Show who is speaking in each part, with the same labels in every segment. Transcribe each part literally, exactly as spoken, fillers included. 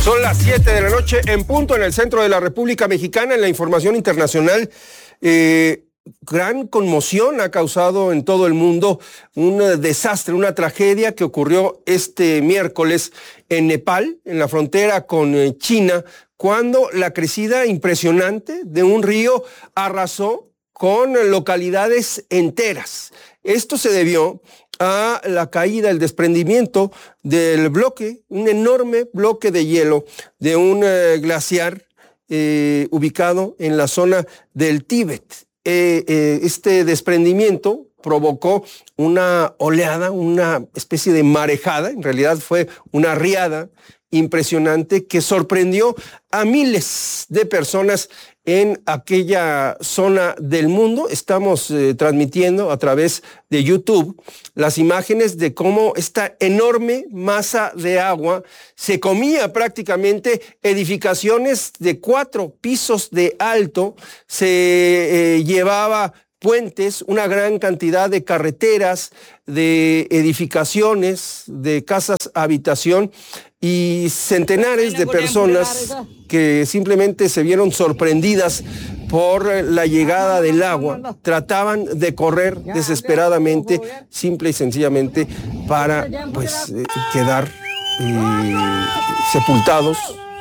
Speaker 1: Son las siete de la noche en punto en el centro de la República Mexicana. En la información internacional, eh, gran conmoción ha causado en todo el mundo un desastre, una tragedia que ocurrió este miércoles en Nepal, en la frontera con China, cuando la crecida impresionante de un río arrasó con localidades enteras. Esto se debió a la caída, el desprendimiento del bloque, un enorme bloque de hielo de un eh, glaciar eh, ubicado en la zona del Tíbet. Eh, eh, este desprendimiento provocó una oleada, una especie de marejada, en realidad fue una riada impresionante que sorprendió a miles de personas en aquella zona del mundo. Estamos eh, transmitiendo a través de YouTube las imágenes de cómo esta enorme masa de agua se comía prácticamente edificaciones de cuatro pisos de alto, se eh, llevaba puentes, una gran cantidad de carreteras, de edificaciones, de casas habitación y centenares de personas que simplemente se vieron sorprendidas por la llegada del agua. Trataban de correr desesperadamente, simple y sencillamente, para pues eh, quedar eh, sepultados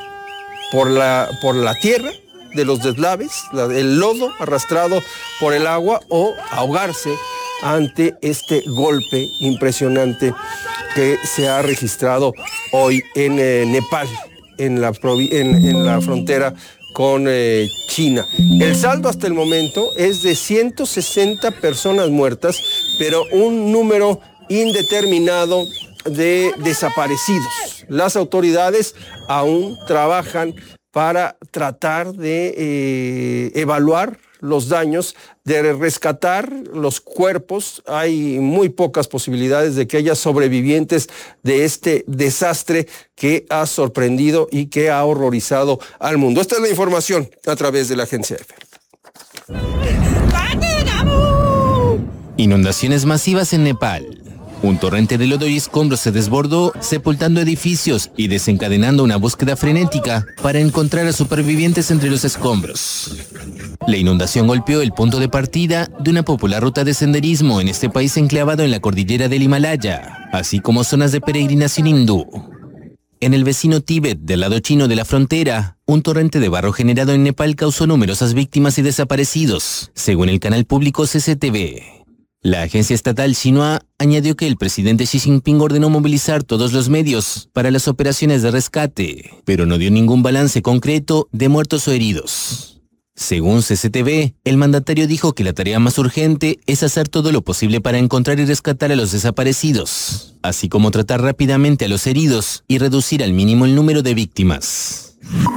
Speaker 1: por la, por la tierra de los deslaves, la, el lodo arrastrado por el agua, o ahogarse ante este golpe impresionante que se ha registrado hoy en eh, Nepal, en la, en, en la frontera con eh, China. El saldo hasta el momento es de ciento sesenta personas muertas, pero un número indeterminado de desaparecidos. Las autoridades aún trabajan para tratar de eh, evaluar los daños, de rescatar los cuerpos. Hay muy pocas posibilidades de que haya sobrevivientes de este desastre que ha sorprendido y que ha horrorizado al mundo. Esta es la información a través de la agencia EFE.
Speaker 2: Inundaciones masivas en Nepal. Un torrente de lodo y escombros se desbordó, sepultando edificios y desencadenando una búsqueda frenética para encontrar a supervivientes entre los escombros. La inundación golpeó el punto de partida de una popular ruta de senderismo en este país enclavado en la cordillera del Himalaya, así como zonas de peregrinación hindú. En el vecino Tíbet, del lado chino de la frontera, un torrente de barro generado en Nepal causó numerosas víctimas y desaparecidos, según el canal público C C T V. La agencia estatal Xinhua añadió que el presidente Xi Jinping ordenó movilizar todos los medios para las operaciones de rescate, pero no dio ningún balance concreto de muertos o heridos. Según C C T V, el mandatario dijo que la tarea más urgente es hacer todo lo posible para encontrar y rescatar a los desaparecidos, así como tratar rápidamente a los heridos y reducir al mínimo el número de víctimas.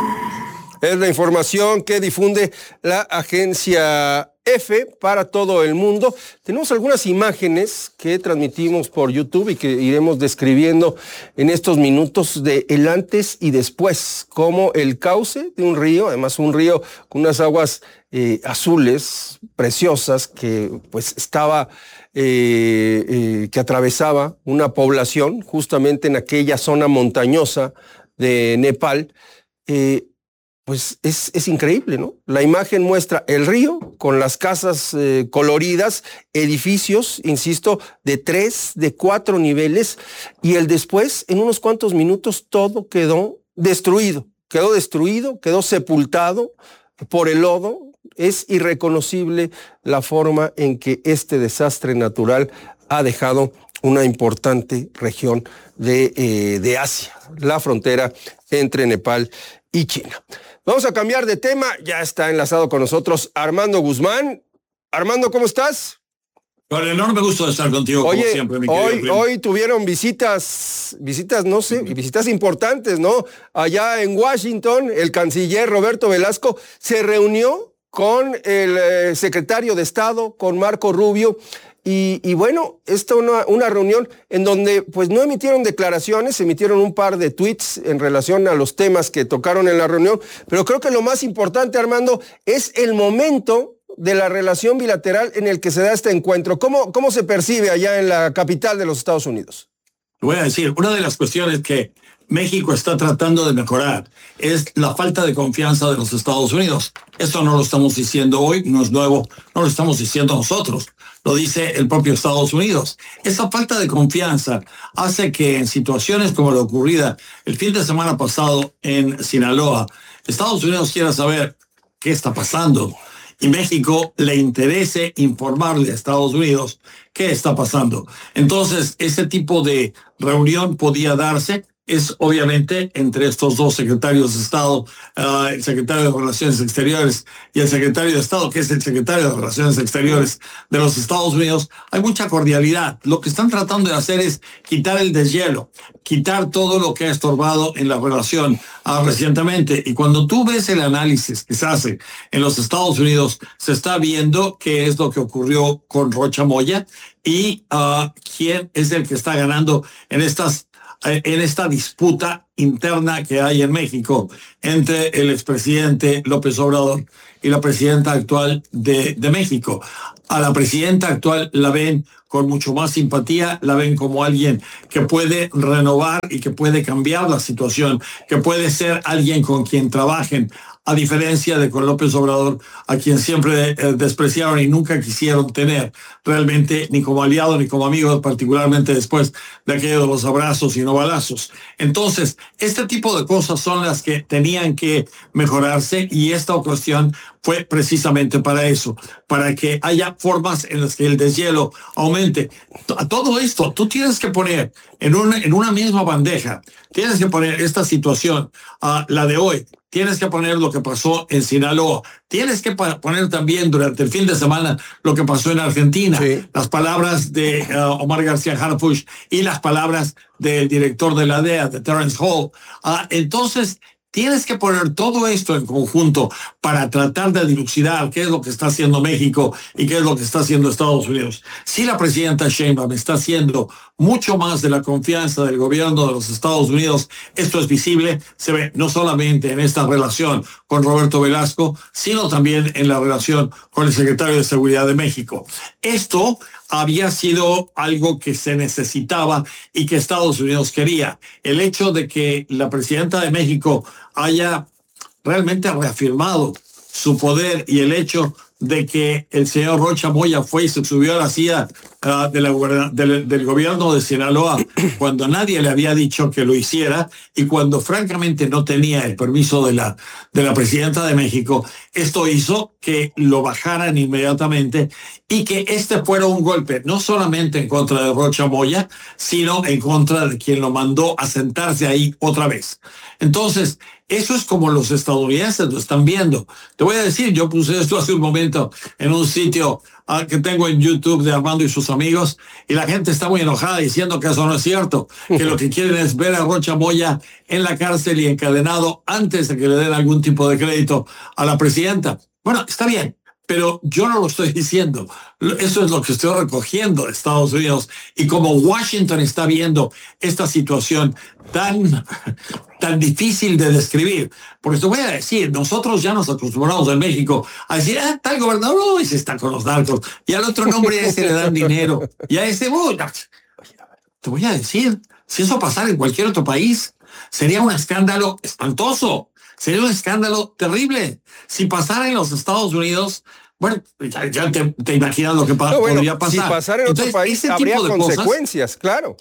Speaker 1: Es la información que difunde la agencia EFE para todo el mundo. Tenemos algunas imágenes que transmitimos por YouTube y que iremos describiendo en estos minutos de el antes y después, como el cauce de un río, además un río con unas aguas eh, azules, preciosas, que pues estaba, eh, eh, que atravesaba una población justamente en aquella zona montañosa de Nepal. Eh, Pues es, es increíble, ¿no? La imagen muestra el río con las casas eh, coloridas, edificios, insisto, de tres, de cuatro niveles, y el después, en unos cuantos minutos, todo quedó destruido, quedó destruido, quedó sepultado por el lodo. Es irreconocible la forma en que este desastre natural ha dejado una importante región de, eh, de Asia, la frontera entre Nepal y China. Vamos a cambiar de tema, ya está enlazado con nosotros Armando Guzmán. Armando, ¿cómo estás?
Speaker 3: Con el enorme gusto de estar contigo,
Speaker 1: Oye,
Speaker 3: como siempre, mi querido
Speaker 1: hoy,
Speaker 3: primo.
Speaker 1: hoy tuvieron visitas, visitas, no sé, visitas importantes, ¿no? Allá en Washington, el canciller Roberto Velasco se reunió con el eh, secretario de Estado, con Marco Rubio. Y, y bueno, esta una, una reunión en donde pues no emitieron declaraciones, emitieron un par de tweets en relación a los temas que tocaron en la reunión, pero creo que lo más importante, Armando, es el momento de la relación bilateral en el que se da este encuentro. ¿Cómo, cómo se percibe allá en la capital de los Estados Unidos?
Speaker 3: Voy a decir, una de las cuestiones que México está tratando de mejorar es la falta de confianza de los Estados Unidos. Esto no lo estamos diciendo hoy, no es nuevo, no lo estamos diciendo nosotros, lo dice el propio Estados Unidos. Esa falta de confianza hace que en situaciones como la ocurrida el fin de semana pasado en Sinaloa, Estados Unidos quiera saber qué está pasando y México le interese informarle a Estados Unidos qué está pasando. Entonces, ese tipo de reunión podía darse. Es obviamente entre estos dos secretarios de Estado, uh, el secretario de Relaciones Exteriores y el secretario de Estado, que es el secretario de Relaciones Exteriores de los Estados Unidos, hay mucha cordialidad. Lo que están tratando de hacer es quitar el deshielo, quitar todo lo que ha estorbado en la relación uh, recientemente. Y cuando tú ves el análisis que se hace en los Estados Unidos, se está viendo qué es lo que ocurrió con Rocha Moya y uh, quién es el que está ganando en estas en esta disputa interna que hay en México entre el expresidente López Obrador y la presidenta actual de, de México. A la presidenta actual la ven con mucho más simpatía, la ven como alguien que puede renovar y que puede cambiar la situación, que puede ser alguien con quien trabajen, a diferencia de con López Obrador, a quien siempre eh, despreciaron y nunca quisieron tener realmente ni como aliado ni como amigo, particularmente después de aquello de los abrazos y no balazos. Entonces, este tipo de cosas son las que tenían que mejorarse y esta cuestión fue precisamente para eso, para que haya formas en las que el deshielo aumente. A todo esto, tú tienes que poner en una, en una misma bandeja, tienes que poner esta situación, uh, la de hoy, tienes que poner lo que pasó en Sinaloa, tienes que poner también durante el fin de semana lo que pasó en Argentina, sí. Las palabras de uh, Omar García Harfuch y las palabras del director de la D E A, de Terence Hall. Uh, entonces, tienes que poner todo esto en conjunto para tratar de dilucidar qué es lo que está haciendo México y qué es lo que está haciendo Estados Unidos. Si la presidenta Sheinbaum está haciendo mucho más de la confianza del gobierno de los Estados Unidos, esto es visible, se ve no solamente en esta relación con Roberto Velasco, sino también en la relación con el secretario de Seguridad de México. Esto había sido algo que se necesitaba y que Estados Unidos quería. El hecho de que la presidenta de México haya realmente reafirmado su poder y el hecho de que el señor Rocha Moya fue y se subió a la silla uh, de la, del, del gobierno de Sinaloa cuando nadie le había dicho que lo hiciera y cuando francamente no tenía el permiso de la, de la presidenta de México, esto hizo que lo bajaran inmediatamente y que este fuera un golpe no solamente en contra de Rocha Moya, sino en contra de quien lo mandó a sentarse ahí otra vez. Entonces, eso es como los estadounidenses lo están viendo. Te voy a decir, yo puse esto hace un momento en un sitio uh, que tengo en YouTube de Armando y sus amigos, y la gente está muy enojada diciendo que eso no es cierto, que lo que quieren es ver a Rocha Moya en la cárcel y encadenado antes de que le den algún tipo de crédito a la presidenta. Bueno, está bien, pero yo no lo estoy diciendo. Eso es lo que estoy recogiendo de Estados Unidos. Y como Washington está viendo esta situación tan, tan difícil de describir, porque te voy a decir, nosotros ya nos acostumbramos en México a decir, ah, tal gobernador, oh, ese está con los narcos, y al otro nombre a ese le dan dinero, y a ese, oh, no. Te voy a decir, si eso pasara en cualquier otro país, sería un escándalo espantoso. Sería un escándalo terrible. Si pasara en los Estados Unidos, bueno, ya, ya te, te imaginas lo que pa- no, bueno, podría pasar.
Speaker 1: Si pasara en Entonces, otro país, habría consecuencias, cosas, claro.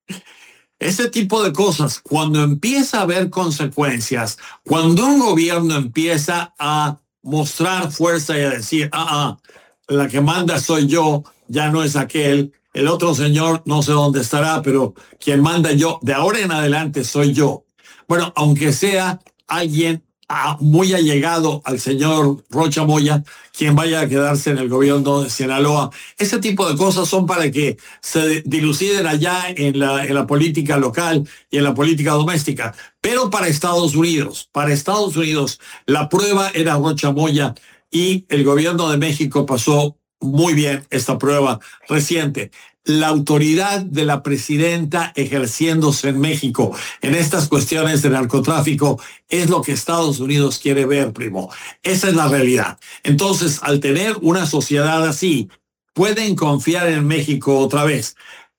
Speaker 3: Ese tipo de cosas, cuando empieza a haber consecuencias, cuando un gobierno empieza a mostrar fuerza y a decir, ah, ah, la que manda soy yo, ya no es aquel, el otro señor no sé dónde estará, pero quien manda yo, de ahora en adelante soy yo. Bueno, aunque sea alguien ah, muy allegado al señor Rocha Moya, quien vaya a quedarse en el gobierno de Sinaloa. Ese tipo de cosas son para que se diluciden allá en la, en la política local y en la política doméstica. Pero para Estados Unidos, para Estados Unidos, la prueba era Rocha Moya y el gobierno de México pasó muy bien esta prueba reciente. La autoridad de la presidenta ejerciéndose en México en estas cuestiones de narcotráfico es lo que Estados Unidos quiere ver, primo. Esa es la realidad. Entonces, al tener una sociedad así, pueden confiar en México otra vez.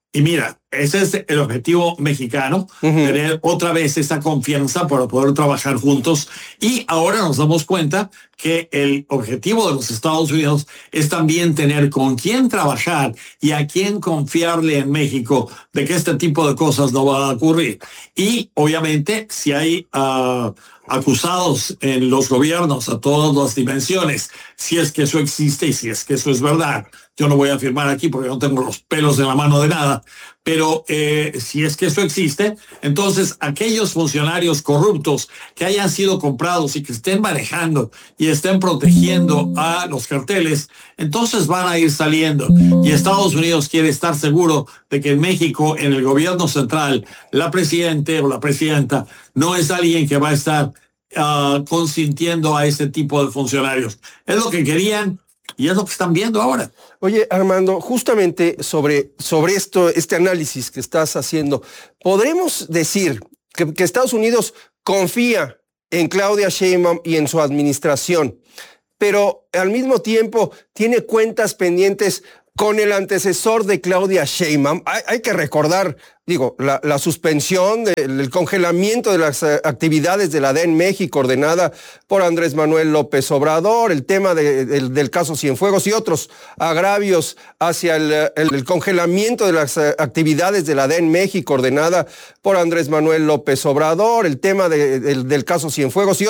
Speaker 3: Y mira, ese es el objetivo mexicano, uh-huh. tener otra vez esa confianza para poder trabajar juntos. Y ahora nos damos cuenta que el objetivo de los Estados Unidos es también tener con quién trabajar y a quién confiarle en México de que este tipo de cosas no va a ocurrir. Y obviamente si hay uh, acusados en los gobiernos a todas las dimensiones, si es que eso existe y si es que eso es verdad, yo no voy a afirmar aquí porque no tengo los pelos en la mano de nada, pero eh, si es que eso existe, entonces aquellos funcionarios corruptos que hayan sido comprados y que estén manejando y estén protegiendo a los carteles, entonces van a ir saliendo. Y Estados Unidos quiere estar seguro de que en México, en el gobierno central, la presidente o la presidenta no es alguien que va a estar uh, consintiendo a ese tipo de funcionarios. Es lo que querían. Y es lo que están viendo ahora.
Speaker 1: Oye, Armando, justamente sobre, sobre esto, este análisis que estás haciendo, ¿podremos decir que, que Estados Unidos confía en Claudia Sheinbaum y en su administración, pero al mismo tiempo tiene cuentas pendientes con el antecesor de Claudia Sheinbaum? Hay, hay que recordar, digo, la, la suspensión, de, el congelamiento de las uh, actividades de la D E N México ordenada por Andrés Manuel López Obrador, el tema de, de, del caso Cienfuegos y otros agravios hacia el, el, el congelamiento de las uh, actividades de la D E N México ordenada por Andrés Manuel López Obrador, el tema de, de, del caso Cienfuegos y